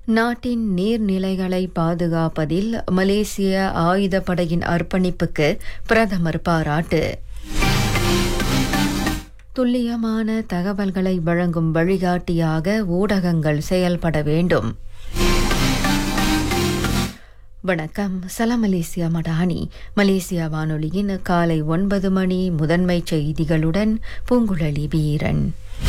நாட்டின் நீர்நிலைகளை பாதுகாப்பதில் மலேசிய ஆயுதப்படையின் அர்ப்பணிப்புக்கு பிரதமர் பாராட்டு. துல்லியமான தகவல்களை வழங்கும் வழிகாட்டியாக ஊடகங்கள் செயல்பட வேண்டும். வணக்கம். சலாம் மலேசியா மடானி. மலேசியா வானொலியின் காலை 9 மணி முதன்மை செய்திகளுடன் பூங்குழலி வீரன்.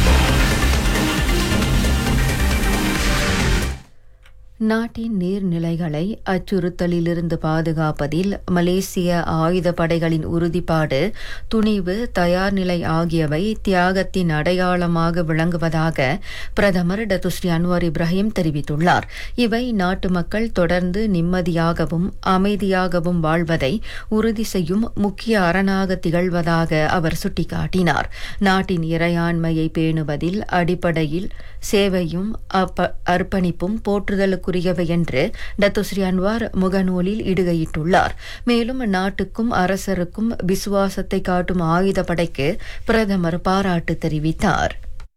நாட்டின் நீர்நிலைகளை அச்சுறுத்தலிலிருந்து பாதுகாப்பதில் மலேசிய ஆயுதப்படைகளின் உறுதிப்பாடு, துணிவு, தயார்நிலை ஆகியவை தியாகத்தின் அடையாளமாக விளங்குவதாக பிரதமர் டத்துஸ்ரீ அன்வார் இப்ராஹிம் தெரிவித்துள்ளார். இவை நாட்டு மக்கள் தொடர்ந்து நிம்மதியாகவும் அமைதியாகவும் வாழ்வதை உறுதி செய்யும் முக்கிய அரணாக திகழ்வதாக அவர் சுட்டிக்காட்டினார். நாட்டின் இறையாண்மையை பேணுவதில் அடிப்படையில் சேவையும் அர்ப்பணிப்பும் போற்றுதலுக்குரியவை என்று டத்துஸ்ரீ அன்வார் முகநூலில் இடுகையிட்டுள்ளார். மேலும் நாட்டுக்கும் அரசருக்கும் விசுவாசத்தை காட்டும் ஆயுதப்படைக்கு பிரதமர் பாராட்டு தெரிவித்தார்.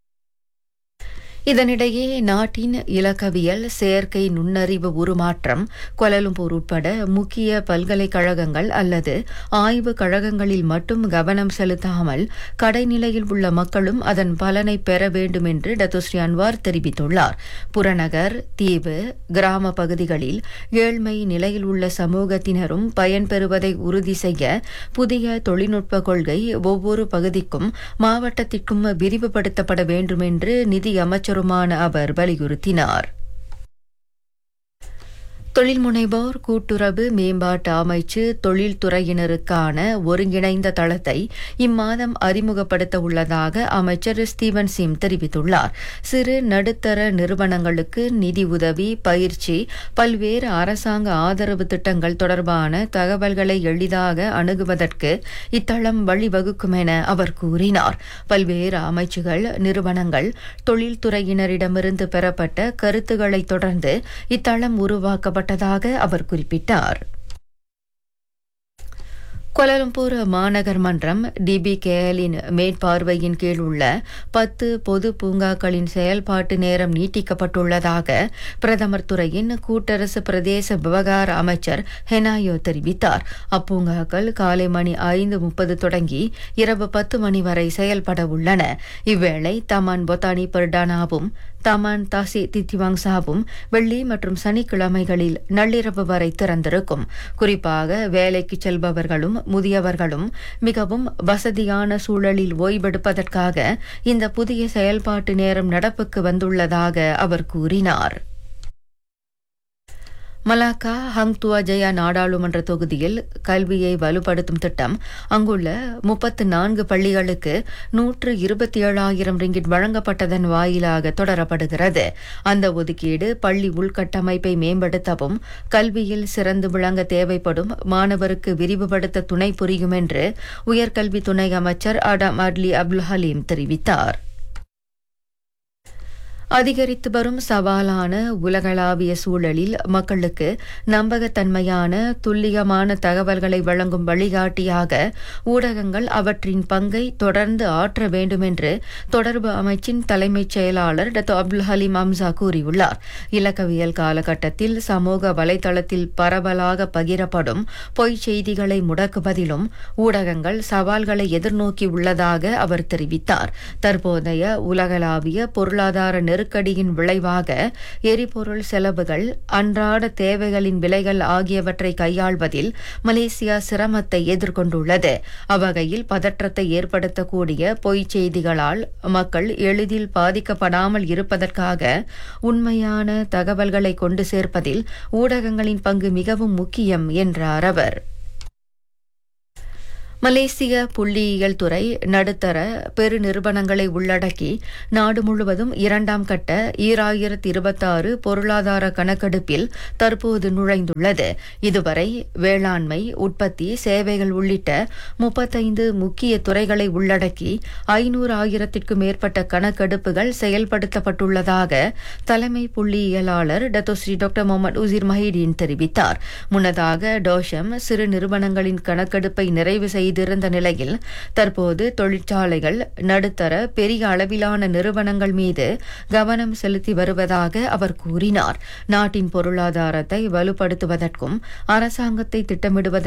இதனிடையே நாட்டின் இலக்கவியல், செயற்கை நுண்ணறிவு உருமாற்றம் கோலாலம்பூர் உட்பட முக்கிய பல்கலைக்கழகங்கள் அல்லது ஆய்வு கழகங்களில் மட்டும் கவனம் செலுத்தாமல் கடைநிலையில் உள்ள மக்களும் அதன் பலனை பெற வேண்டும் என்று டத்துஸ்ரீ அன்வார் தெரிவித்துள்ளார். புறநகர், தீவு, கிராம பகுதிகளில் ஏழ்மை நிலையில் உள்ள சமூகத்தினரும் பயன்பெறுவதை உறுதி செய்ய புதிய தொழில்நுட்ப கொள்கை ஒவ்வொரு பகுதிக்கும் மாவட்டத்திற்கும் விரிவுபடுத்தப்பட வேண்டும் என்று நிதி அமைச்சர் அவர் வலியுறுத்தினார். தொழில் முனைவோர் கூட்டுறவு மேம்பாட்டு அமைச்சு தொழில்துறையினருக்கான ஒருங்கிணைந்த தளத்தை இம்மாதம் அறிமுகப்படுத்த உள்ளதாக அமைச்சர் ஸ்டீவன் சிம் தெரிவித்துள்ளார். சிறு நடுத்தர நிறுவனங்களுக்கு நிதி உதவி, பயிற்சி, பல்வேறு அரசாங்க ஆதரவு திட்டங்கள் தொடர்பான தகவல்களை எளிதாக அணுகுவதற்கு இத்தளம் வழிவகுக்கும் என அவர் கூறினார். பல்வேறு அமைச்சுகள், நிறுவனங்கள், தொழில்துறையினரிடமிருந்து பெறப்பட்ட கருத்துக்களை தொடர்ந்து இத்தளம் உருவாக்கப்பட்டதாக அவர் குறிப்பிட்டார். கோலாலம்பூர் மாநகர் மன்றம் டிபிகேஎலின் மேற்பார்வையின் கீழ் உள்ள 10 பொது பூங்காக்களின் செயல்பாட்டு நேரம் நீட்டிக்கப்பட்டுள்ளதாக பிரதமர் துறையின் கூட்டரசு பிரதேச விவகார அமைச்சர் ஹெனாயோ தெரிவித்தார். அப்பூங்காக்கள் காலை மணி 5:30 தொடங்கி இரவு 10 மணி வரை செயல்பட உள்ளன. இவ்வேளை தமான் பொத்தானி பர்டானாவும் தமான் தாசி தித்திவாங்சாவும் வெள்ளி மற்றும் சனிக்கிழமைகளில் நள்ளிரவு வரை திறந்திருக்கும். குறிப்பாக வேலைக்கு செல்பவர்களும் முதியவர்களும் மிகவும் வசதியான சூழலில் ஓய்வெடுப்பதற்காக இந்த புதிய செயல்பாட்டு நேரம் நடப்புக்கு வந்துள்ளதாக அவர் கூறினார். மலாக்கா ஹங்துவா ஜயா நாடாளுமன்ற தொகுதியில் கல்வியை வலுப்படுத்தும் திட்டம் அங்குள்ள 34 பள்ளிகளுக்கு 127,000 ரிங்கிட் வழங்கப்பட்டதன் வாயிலாக தொடரப்படுகிறது. அந்த ஒதுக்கீடு பள்ளி உள்கட்டமைப்பை மேம்படுத்தவும் கல்வியில் சிறந்து விளங்க தேவைப்படும் மாணவருக்கு விரிவுபடுத்த துணை புரியும் என்று உயர்கல்வி துணை அமைச்சர் அடாம் அட்லி அப்துல் ஹலீம் தெரிவித்தார். அதிகரித்து வரும் சவாலான உலகளாவிய சூழலில் மக்களுக்கு நம்பகத்தன்மையான, துல்லியமான தகவல்களை வழங்கும் வழிகாட்டியாக ஊடகங்கள் அவற்றின் பங்கை தொடர்ந்து ஆற்ற வேண்டும் என்று தொடர்பு அமைச்சின் தலைமைச் செயலாளர் டாக்டர் அப்துல் ஹலீம் அம்சா கூறியுள்ளார். இலக்கவியல் காலகட்டத்தில் சமூக வலைதளத்தில் பரவலாக பகிரப்படும் பொய்ச் செய்திகளை முடக்குவதிலும் ஊடகங்கள் சவால்களை எதிர்நோக்கி உள்ளதாக அவர் தெரிவித்தார். தற்போதைய உலகளாவிய பொருளாதார நெருக்கடியின் விளைவாக எரிபொருள் செலவுகள், அன்றாட தேவைகளின் விலைகள் ஆகியவற்றை கையாள்வதில் மலேசியா சிரமத்தை எதிர்கொண்டுள்ளது. அவ்வகையில் பதற்றத்தை ஏற்படுத்தக்கூடிய பொய்ச் செய்திகளால் மக்கள் எளிதில் பாதிக்கப்படாமல் இருப்பதற்காக உண்மையான தகவல்களை கொண்டு சேர்ப்பதில் ஊடகங்களின் பங்கு மிகவும் முக்கியம் என்றார் அவர். மலேசிய புள்ளியியல் துறை நடுத்தர பெருநிறுவனங்களை உள்ளடக்கி நாடு முழுவதும் 2ஆம் கட்ட 2026 பொருளாதார கணக்கெடுப்பில் தற்போது நுழைந்துள்ளது. இதுவரை வேளாண்மை, உற்பத்தி, சேவைகள் உள்ளிட்ட 35 முக்கிய துறைகளை உள்ளடக்கி 500,000க்கும் மேற்பட்ட கணக்கெடுப்புகள் செயல்படுத்தப்பட்டுள்ளதாக தலைமை புள்ளியியலாளர் டத்தோஸ்ரீ டாக்டர் முகமது உசீர் மஹிதீன் தெரிவித்தார். முன்னதாக டோஷம் சிறு நிறுவனங்களின் கணக்கெடுப்பை நிறைவு செய்து செய்திருந்த நிலையில் தற்போது தொழிற்சாலைகள் நடுத்தர பெரிய அளவிலான நிறுவனங்கள் மீது கவனம் செலுத்தி வருவதாக அவர் கூறினார். நாட்டின் பொருளாதாரத்தை வலுப்படுத்துவதற்கும் அரசாங்கத்தை திட்டமிடுவதற்கும்